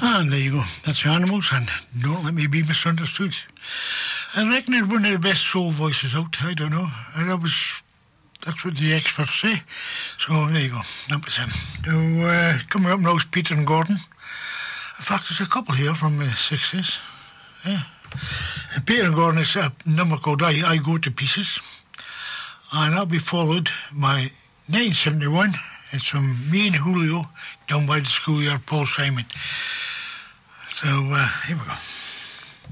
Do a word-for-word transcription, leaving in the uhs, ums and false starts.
And there you go. That's Animals, and Don't Let Me Be Misunderstood. I reckon it's one of the best soul voices out. I don't know. And that was, that's what the experts say. So there you go. That was him. So uh, coming up now is Peter and Gordon. In fact, there's a couple here from the sixties. Yeah. And Peter and Gordon is a number called I, I Go to Pieces. And that'll be followed by nineteen seventy-one. It's from Me and Julio, down by the schoolyard, Paul Simon. So, uh, here we go.